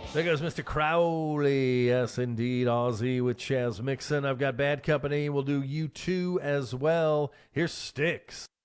There goes Mr. Crowley. Yes, indeed. Aussie with Chaz Mixon. I've got Bad Company. We'll do U2 as well. Here's Styx.